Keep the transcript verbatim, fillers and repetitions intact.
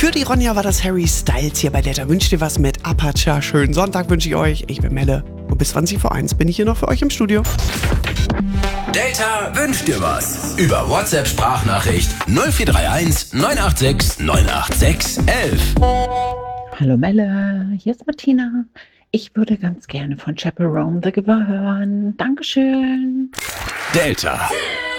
Für die Ronja war das Harry Styles hier bei Delta. Wünscht dir was mit Apache. Schönen Sonntag wünsche ich euch. Ich bin Melle und bis zwanzig vor eins bin ich hier noch für euch im Studio. Delta wünscht dir was. Über WhatsApp-Sprachnachricht null vier drei eins neun acht sechs neun acht sechs elf. Hallo Melle, hier ist Martina. Ich würde ganz gerne von Chaperone the Giver hören. Dankeschön. Delta.